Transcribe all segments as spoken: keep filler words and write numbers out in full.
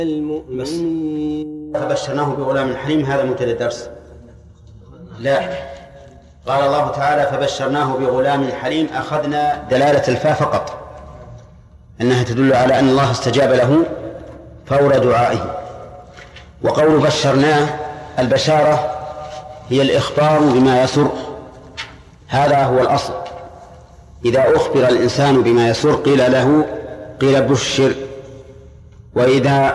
المؤمنين فبشرناه بغلام حليم. هذا منتهى الدرس. لا، قال الله تعالى فبشرناه بغلام حليم. أخذنا دلالة الفاء فقط، أنها تدل على أن الله استجاب له فور دعائه. وقول بشرناه، البشارة هي الإخبار بما يسر، هذا هو الأصل. إذا أخبر الإنسان بما يسر قيل له قيل بشر، وإذا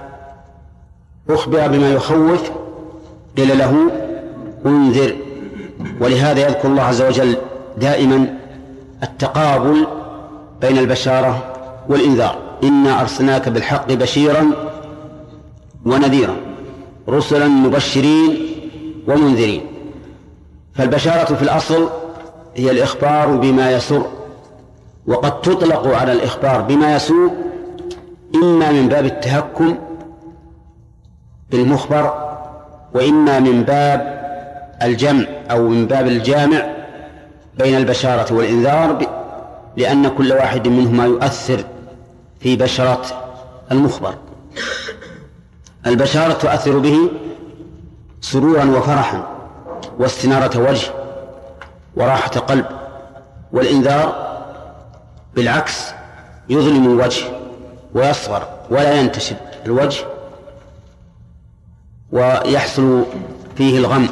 أخبر بما يخوف قيل له انذر. ولهذا يذكر الله عز وجل دائما التقابل بين البشارة والإنذار. إنا أرسلناك بالحق بشيرا ونذيرا رسلا مبشرين ومنذرين. فالبشارة في الأصل هي الإخبار بما يسر، وقد تطلق على الإخبار بما يسوء إما من باب التهكم بالمخبر، وإما من باب الجمع أو من باب الجامع بين البشارة والإنذار، لأن كل واحد منهما يؤثر في بشرة المخبر. البشارة تؤثر به سرورا وفرحا واستنارة وجه وراحة قلب، والإنذار بالعكس يظلم الوجه ويصغر ولا ينتشر الوجه ويحصل فيه الغم.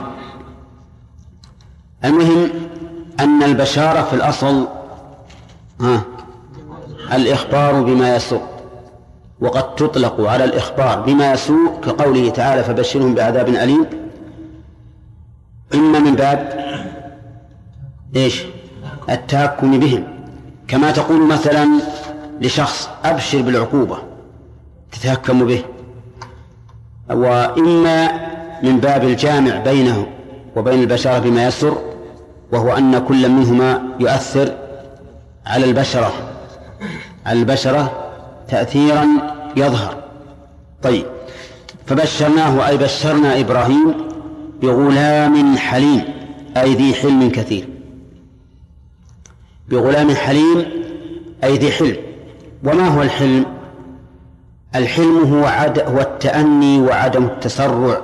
المهم أن البشارة في الأصل ها الإخبار بما يسوء، وقد تطلق على الإخبار بما يسوء كقوله تعالى فبشرهم بعذاب أليم، إما من باب إيش التهكم بهم، كما تقول مثلا لشخص أبشر بالعقوبة تتهكم به، وإما من باب الجامع بينه وبين البشارة بما يسر، وهو أن كل منهما يؤثر على البشرة على البشرة تأثيرا يظهر. طيب، فبشرناه أي بشرنا إبراهيم بغلام حليم أي ذي حلم كثير. بغلام حليم أي ذي حلم. وما هو الحلم؟ الحلم هو, عد هو التأني وعدم التسرع،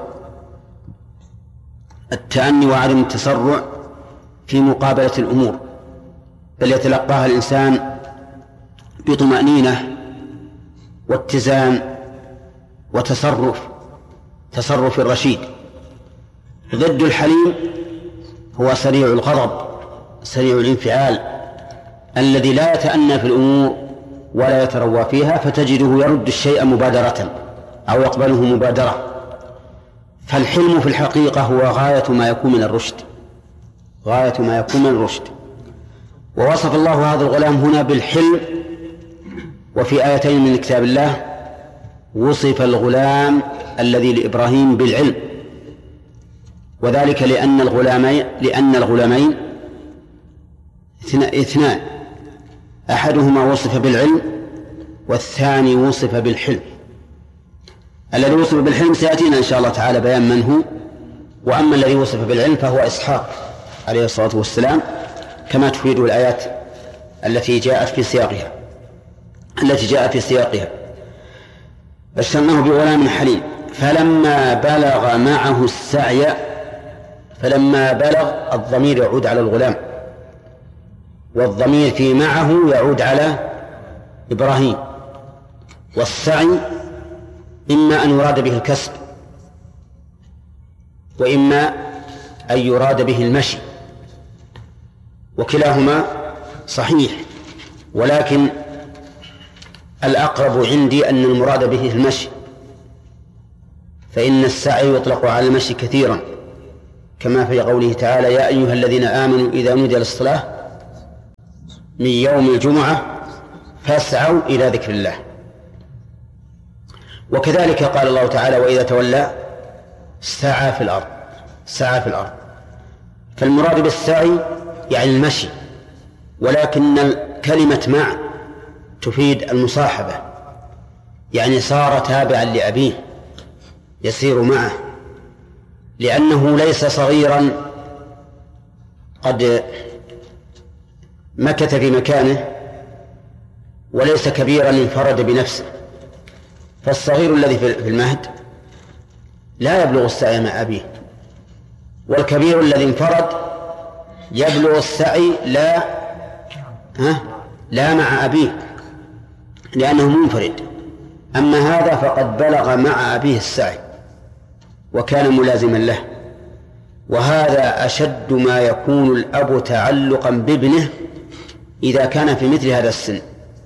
التأني وعدم التسرع في مقابلة الأمور، بل يتلقاها الإنسان بطمأنينة واتزان وتصرف تصرف الرشيد. ضد الحليم هو سريع الغضب سريع الانفعال الذي لا يتأنى في الأمور ولا يتروى فيها، فتجده يرد الشيء مبادرة أو يقبله مبادرة. فالحلم في الحقيقة هو غاية ما يكون من الرشد غاية ما يكون من الرشد. ووصف الله هذا الغلام هنا بالحلم، وفي آيتين من كتاب الله وصف الغلام الذي لإبراهيم بالعلم، وذلك لأن الغلامين لأن الغلامين اثنان، أحدهما وصف بالعلم والثاني وصف بالحلم. الذي وصف بالحلم سيأتينا إن شاء الله تعالى بيان من هو، وأما الذي وصف بالعلم فهو إسحاق عليه الصلاة والسلام، كما تفيد الآيات التي جاءت في سياقها التي جاء في سياقها. بشرناه بغلام حليم فلما بلغ معه السعي. فلما بلغ الضمير يعود على الغلام، والضمير في معه يعود على إبراهيم. والسعي إما أن يراد به الكسب، وإما أن يراد به المشي، وكلاهما صحيح، ولكن الأقرب عندي أن المراد به المشي، فإن السعي يطلق على المشي كثيرا، كما في قوله تعالى يا أيها الذين آمنوا إذا نودي للصلاة من يوم الجمعة فاسعوا إلى ذكر الله. وكذلك قال الله تعالى وإذا تولى سعى في الأرض سعى في الأرض فالمراد بالسعي يعني المشي، ولكن كلمة مع تفيد المصاحبة، يعني صار تابعا لأبيه يسير معه، لأنه ليس صغيرا قد مكث في مكانه، وليس كبيرا انفرد بنفسه، فالصغير الذي في المهد لا يبلغ السعي مع أبيه، والكبير الذي انفرد يبلغ السعي لا ها لا مع أبيه لأنه منفرد. أما هذا فقد بلغ مع أبيه السعي وكان ملازما له، وهذا أشد ما يكون الأب تعلقا بابنه إذا كان في مثل هذا السن،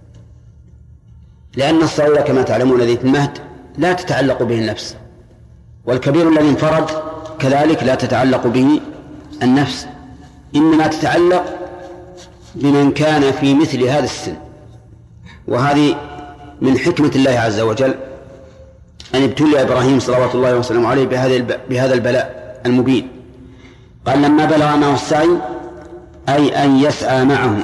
لأن الصغير كما تعلمون الذي في المهد لا تتعلق به النفس، والكبير الذي انفرد كذلك لا تتعلق به النفس، إنما تتعلق بمن كان في مثل هذا السن. وهذه من حكمة الله عز وجل أن ابتلي إبراهيم صلوات الله وسلامه عليه بهذا البلاء المبين. قال لما بلغ معه السعي أي أن يسعى معه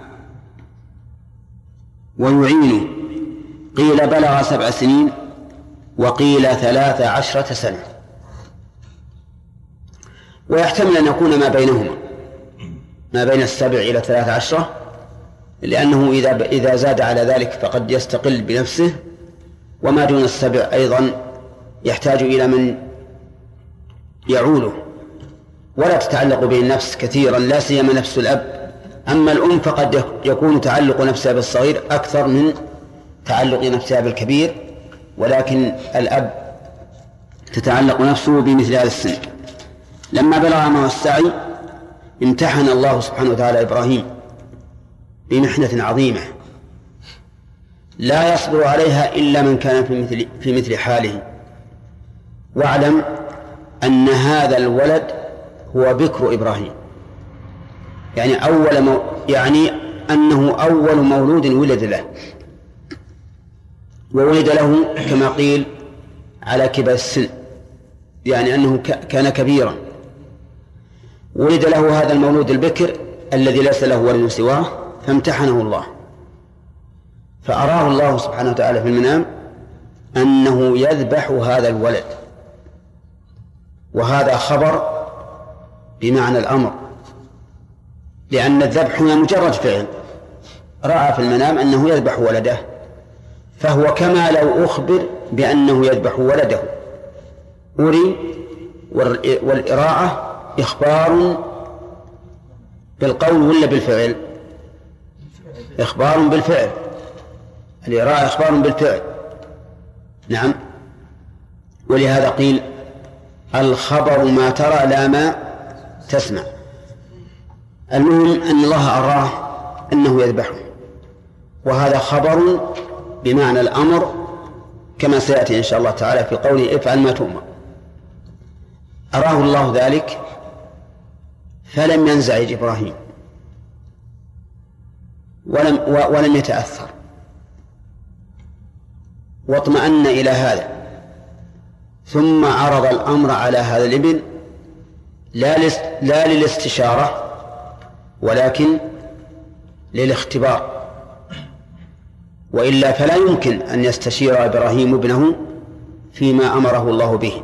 ويعينه. قيل بلغ سبع سنين وقيل ثلاث عشرة سنة، ويحتمل أن يكون ما بينهما ما بين السبع إلى ثلاث عشرة، لأنه إذا إذا زاد على ذلك فقد يستقل بنفسه، وما دون السبع أيضا يحتاج إلى من يعوله ولا تتعلق به النفس كثيرا، لا سيما نفس الأب. أما الأم فقد يكون تعلق نفسها بالصغير أكثر من تعلق نفسها بالكبير، ولكن الأب تتعلق نفسه بمثل هذا السن. لما بلغ معه السعي امتحن الله سبحانه وتعالى إبراهيم بمحنة عظيمة لا يصبر عليها إلا من كان في مثل, في مثل حاله. واعلم أن هذا الولد هو بكر إبراهيم، يعني أول مو يعني أنه أول مولود ولد له، وولد له كما قيل على كبر السن، يعني أنه كان كبيرا. ولد له هذا المولود البكر الذي ليس له ولد سواه، فامتحنه الله، فأراه الله سبحانه وتعالى في المنام أنه يذبح هذا الولد، وهذا خبر بمعنى الأمر، لأن الذبح هو مجرد فعل، رأى في المنام أنه يذبح ولده، فهو كما لو أخبر بأنه يذبح ولده. أري والإراعة إخبار بالقول ولا بالفعل؟ إخبار بالفعل، الإراعة إخبار بالفعل، نعم. ولهذا قيل الخبر ما ترى لا ما تسمع. المهم أن الله أراه أنه يذبحه، وهذا خبر بمعنى الأمر كما سيأتي إن شاء الله تعالى في قوله افعل ما تؤمر. أراه الله ذلك فلم ينزعج إبراهيم ولم, ولم يتأثر، واطمأن إلى هذا، ثم عرض الأمر على هذا الابن لا للاستشارة ولكن للاختبار، وإلا فلا يمكن أن يستشير إبراهيم ابنه فيما أمره الله به،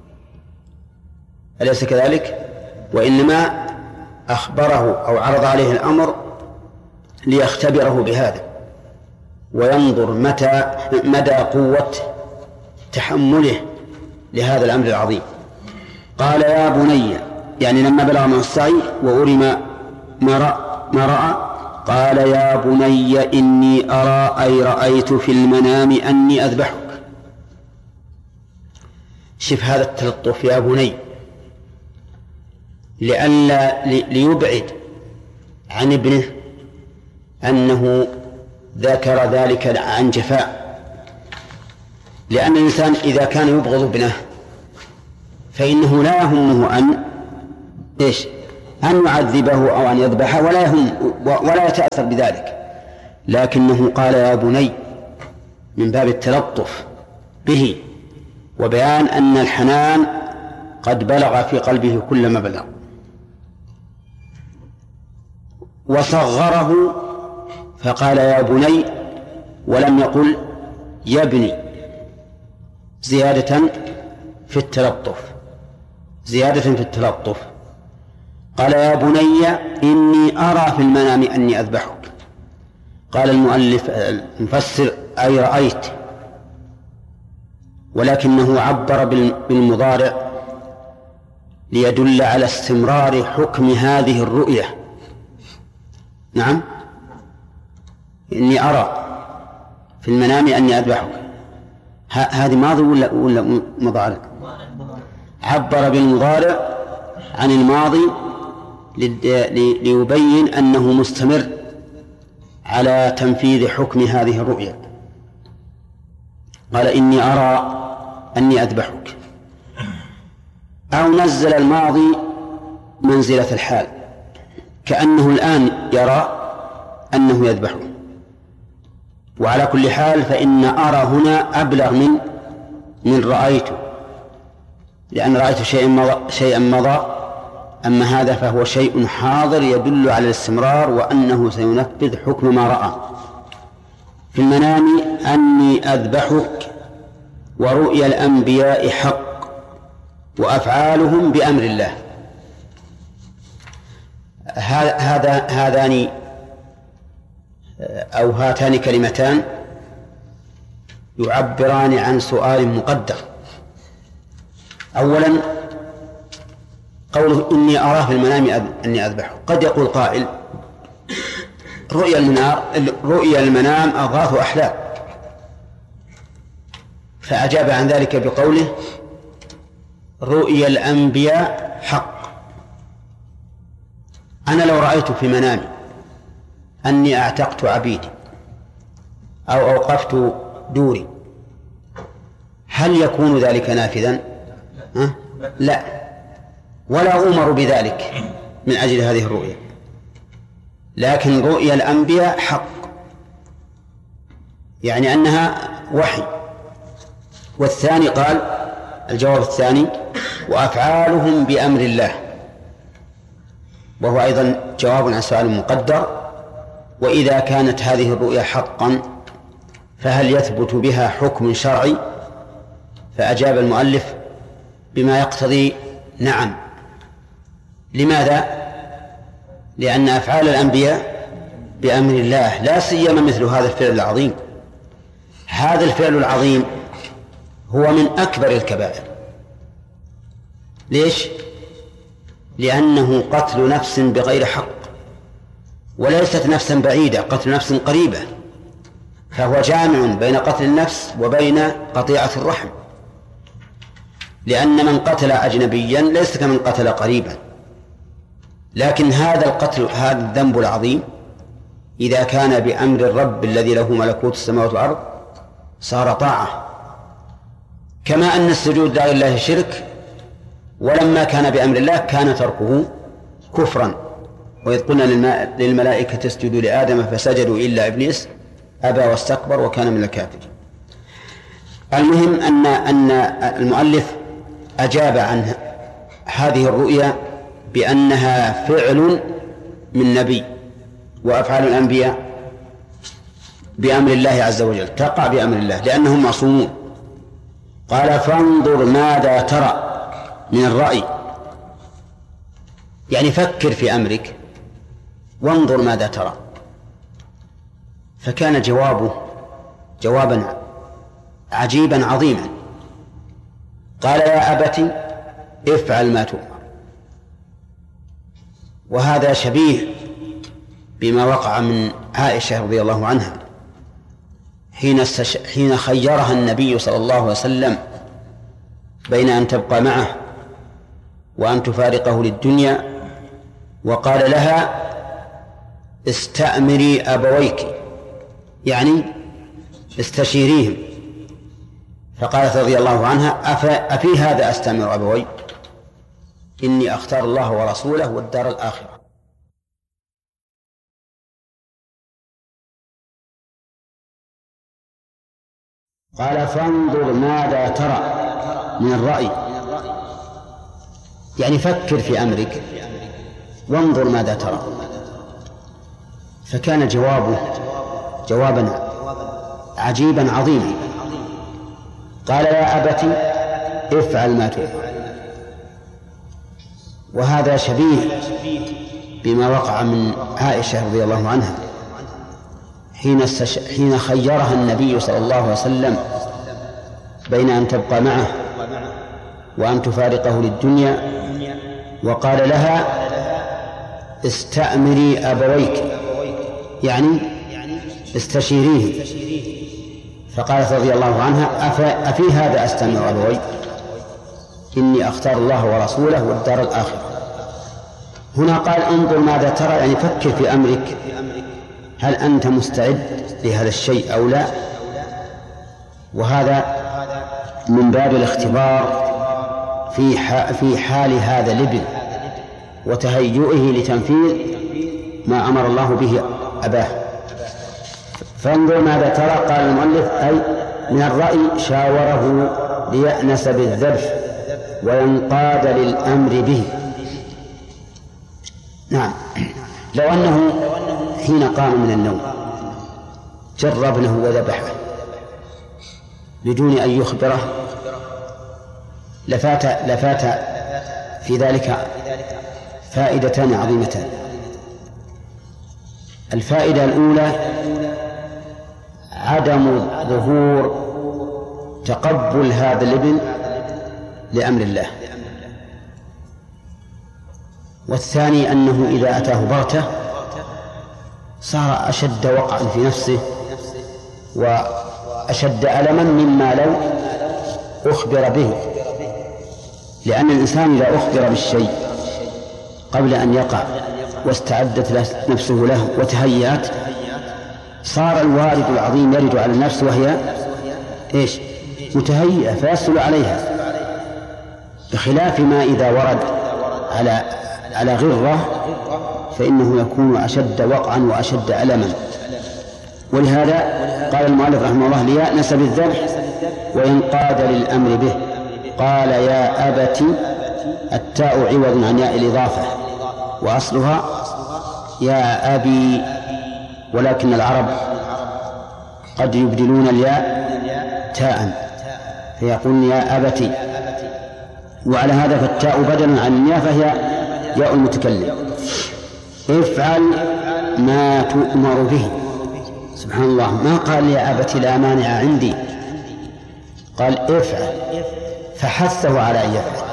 أليس كذلك؟ وإنما أخبره أو عرض عليه الأمر ليختبره بهذا وينظر متى مدى قوة تحمله لهذا الأمر العظيم. قال يا بني، يعني لما بلغ معه السعي وأري ما رأى, ما رأى قال يا بني إني أرى أي رأيت في المنام أني أذبحك. شف هذا التلطف يا بني، لئلا ليبعد عن ابنه أنه ذكر ذلك عن جفاء، لأن الإنسان إذا كان يبغض ابنه فإنه لا يهمه أن إيش أن يعذبه أو أن يذبحه، ولا يهم ولا يتأثر بذلك، لكنه قال يا بني من باب التلطف به وبيان أن الحنان قد بلغ في قلبه كل ما بلغ. وصغره فقال يا بني ولم يقل يا ابني، زيادة في التلطف زيادة في التلطف قال يا بني إني أرى في المنام أني أذبحك. قال المؤلف المفسر أي رأيت، ولكنه عبر بالمضارع ليدل على استمرار حكم هذه الرؤية. نعم، إني أرى في المنام أني أذبحك، هذه ماضي ولا ولا مضارع؟ عبر بالمضارع عن الماضي ليبين أنه مستمر على تنفيذ حكم هذه الرؤية. قال إني أرى أني أذبحك، أو نزل الماضي منزلة الحال كأنه الآن يرى أنه يذبحه. وعلى كل حال فإن أرى هنا أبلغ من من رأيت، لأن رأيت شيئا مضى, شيئا مضى أما هذا فهو شيء حاضر يدل على الاستمرار وأنه سينفذ حكم ما رأى. في المنام أني أذبحك ورؤيا الأنبياء حق وأفعالهم بأمر الله. هذا هذان أو هاتان كلمتان يعبران عن سؤال مقدر. أولا قوله إني أراه في المنام أني أذبحه، قد يقول قائل رؤيا المنام رؤيا المنام أضغاث أحلام، فأجاب عن ذلك بقوله رؤيا الأنبياء حق. أنا لو رأيت في منامي أني أعتقت عبيدي أو أوقفت دوري، هل يكون ذلك نافذا؟ ها؟ لا، ولا أمر بذلك من أجل هذه الرؤيا، لكن رؤيا الأنبياء حق، يعني أنها وحي. والثاني قال الجواب الثاني وأفعالهم بأمر الله، وهو أيضا جواب عن سؤال مقدر. وإذا كانت هذه الرؤيا حقا فهل يثبت بها حكم شرعي؟ فأجاب المؤلف بما يقتضي نعم. لماذا؟ لأن أفعال الأنبياء بأمر الله، لا سيما مثل هذا الفعل العظيم. هذا الفعل العظيم هو من أكبر الكبائر. ليش؟ لأنه قتل نفس بغير حق، وليست نفسا بعيدة، قتل نفس قريبة، فهو جامع بين قتل النفس وبين قطيعة الرحم، لأن من قتل أجنبيا ليس كمن قتل قريبا. لكن هذا القتل، هذا الذنب العظيم، إذا كان بأمر الرب الذي له ملكوت السماوات والأرض صار طاعة، كما أن السجود لغير الله شرك، ولما كان بأمر الله كان تركه كفرا. وإذ قلنا للملائكة اسجدوا لآدم فسجدوا إلا إبليس أبى واستكبر وكان من الكافرين. المهم أن أن المؤلف أجاب عن هذه الرؤيا بأنها فعل من نبي، وأفعال الأنبياء بأمر الله عز وجل، تقع بأمر الله لأنهم معصومون. قال فانظر ماذا ترى من الرأي، يعني فكر في أمرك وانظر ماذا ترى. فكان جوابه جوابا عجيبا عظيما. قال يا أبت افعل ما تؤمر. وهذا شبيه بما وقع من عائشة رضي الله عنها حين استش... حين خيرها النبي صلى الله عليه وسلم بين أن تبقى معه وأن تفارقه للدنيا، وقال لها استأمري أبويك، يعني استشيريهم. فقالت رضي الله عنها أفي هذا أستأمر أبوي؟ إني أختار الله ورسوله والدار الآخرة. قال فانظر ماذا ترى من الرأي، يعني فكر في أمرك وانظر ماذا ترى. فكان جوابه جوابا عجيبا عظيما. قال يا أبت افعل ما تؤمر. وهذا شبيه بما وقع من عائشة رضي الله عنها حين, استش... حين خيرها النبي صلى الله عليه وسلم بين أن تبقى معه وأن تفارقه للدنيا، وقال لها استأمري أبويك، يعني استشيريه. فقالت رضي الله عنها أفي هذا أستأمر أبوي؟ إني أختار الله ورسوله والدار الآخرة. هنا قال انظر ماذا ترى، يعني فكر في أمرك، هل أنت مستعد لهذا الشيء أو لا؟ وهذا من باب الاختبار في في حال هذا الابن وتهيئه لتنفيذ ما أمر الله به أباه. فانظر ماذا ترى، قال المؤلف أي من الرأي شاوره ليأنس بالذبح وينقاد للأمر به. نعم، لو أنه حين قام من النوم جر ابنه وذبحه بدون أن يخبره لفات لفات في ذلك فائدتان عظيمتان. الفائدة الأولى عدم ظهور تقبل هذا الابن لأمر الله، والثاني أنه إذا أتاه بغتة صار أشد وقعا في نفسه وأشد ألما مما لو أخبر به، لأن الإنسان إذا أخبر بالشيء قبل أن يقع واستعدت نفسه له وتهيأت صار الوارد العظيم يرد على النفس وهي إيش؟ متهيئة فيسهل عليها، بخلاف ما إذا ورد على على غرة فإنه يكون أشد وقعا وأشد ألما. ولهذا قال المؤلف رحمه الله ليأنس بالذبح وينقاد للأمر به. قال يا أبت، التاء عوض عن ياء الإضافة وأصلها يا أبي، ولكن العرب قد يبدلون الياء تاء فيقولون يا أبتي، وعلى هذا فالتاء بدل عن الياء فهي ياء المتكلم. افعل ما تؤمر به. سبحان الله، ما قال يا أبت لا مانع عندي، قال افعل، فحثه على أن يفعل،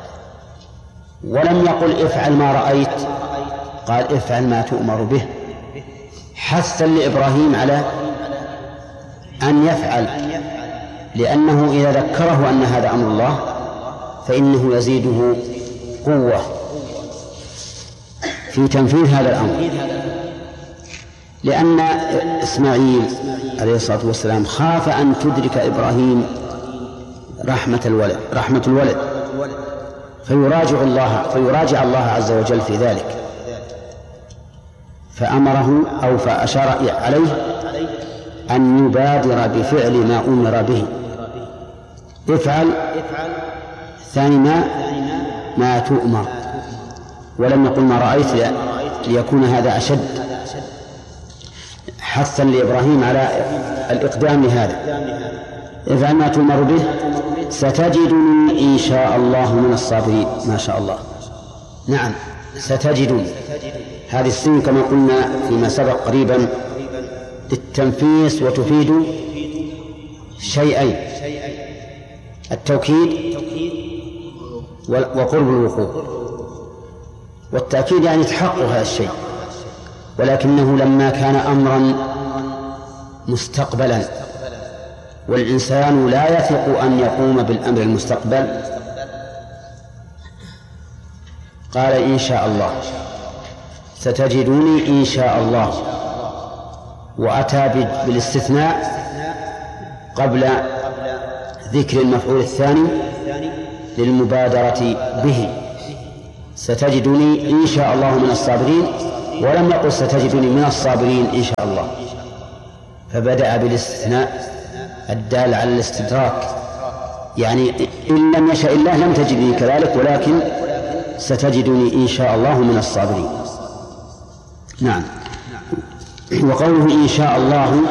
ولم يقل افعل ما رأيت، قال افعل ما تؤمر به، حثا لإبراهيم على أن يفعل، لأنه إذا ذكره أن هذا أمر الله فإنه يزيده قوة في تنفيذ هذا الأمر. لأن إسماعيل عليه الصلاة والسلام خاف أن تدرك إبراهيم رحمة الولد رحمة الولد فيراجع الله فيراجع الله عز وجل في ذلك، فأمره أو فأشار عليه أن يبادر بفعل ما أمر به. افعل ثاني ما ما تؤمر، ولم يقل ما رأيت ليكون هذا أشد، حثا لإبراهيم على الإقدام لهذا. افعل ما تؤمر به ستجدني إن شاء الله من الصابرين. ما شاء الله، نعم ستجدني، هذه السين كما قلنا فيما سبق قريبا للتنفيس وتفيد شيئين: التوكيد وقرب الوقوع. والتأكيد يعني تحقق هذا الشيء، ولكنه لما كان أمرا مستقبلا والإنسان لا يثق أن يقوم بالأمر المستقبل قال إن شاء الله، ستجدوني إن شاء الله، وأتى بالاستثناء قبل ذكر المفعول الثاني للمبادرة به. ستجدني إن شاء الله من الصابرين، ولم يقل ستجدني من الصابرين إن شاء الله، فبدأ بالاستثناء الدال على الاستدراك، يعني إن لم يشاء الله لم تجدني كذلك، ولكن ستجدني إن شاء الله من الصابرين. نعم. وقوله إن شاء الله